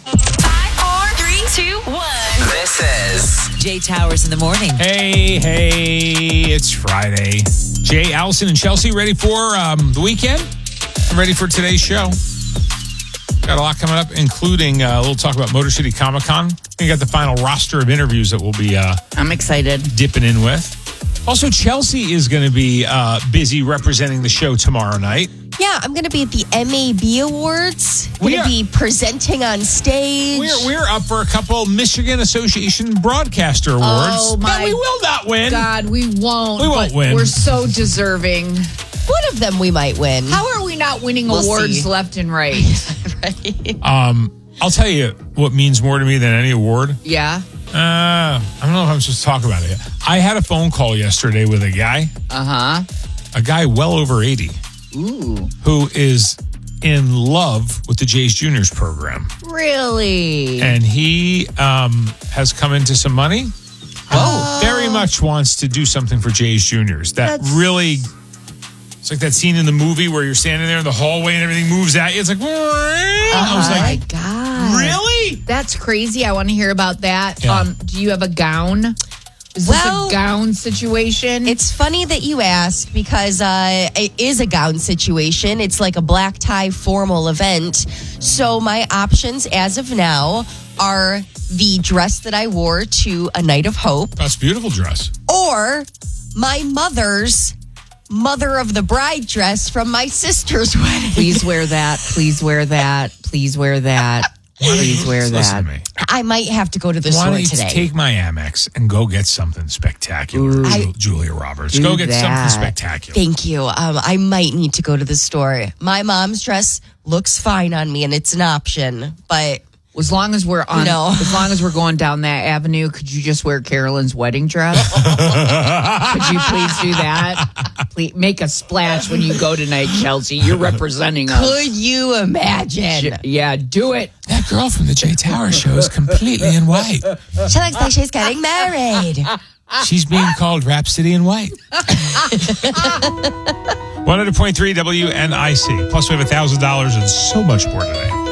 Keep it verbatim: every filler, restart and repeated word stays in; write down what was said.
Five, four, three, two, one. This is Jay Towers in the morning. Hey, hey, it's Friday. Jay, Allison, and Chelsea ready for um, the weekend? I'm ready for today's show. Got a lot coming up, including uh, a little talk about Motor City Comic Con. We got the final roster of interviews that we'll be uh, I'm excited. dipping in with. Also, Chelsea is going to be uh, busy representing the show tomorrow night. Yeah, I'm going to be at the M A B Awards. Going We to are- be presenting on stage. We're we're up for a couple Michigan Association Broadcaster Awards Oh, my that we will not win. God, we won't. We won't but win. We're so deserving. One of them we might win. How are we not winning We'll awards see. left and right? Right? Um, I'll tell you what means more to me than any award. Yeah. Uh, I don't know if I'm supposed to talk about it yet. I had a phone call yesterday with a guy, Uh huh. a guy well over eighty, Ooh. who is in love with the Jays Juniors program. Really? And he um, has come into some money. Oh. Very much wants to do something for Jays Juniors. That That's- really, it's like that scene in the movie where you're standing there in the hallway and everything moves at you. It's like, I was Oh my like, God. really? That's crazy. I want to hear about that. Yeah. Um, do you have a gown? Is Well, this a gown situation? It's funny that you ask because uh, it is a gown situation. It's like a black tie formal event. So my options as of now are the dress that I wore to A Night of Hope That's a beautiful dress. or my mother's Mother of the Bride dress from my sister's wedding. Please wear that. Please wear that. Please wear that. Please wear Listen that. to me. I might have to go to the Why store don't you today. take my Amex and go get something spectacular, Ooh. Ju- I- Julia Roberts? Do Go get that. something spectacular. Thank you. Um, I might need to go to the store. My mom's dress looks fine on me, and it's an option. But As long as we're on, No. as long as we're going down that avenue, could you just wear Carolyn's wedding dress? Could you please do that? Please make a splash when you go tonight, Chelsea. You're representing us. could you imagine? Yeah, do it. That girl from the Jay Tower show is completely in white. She looks like she's getting married. She's being called Rhapsody in White. one hundred point three W N I C. Plus, we have one thousand dollars and so much more today.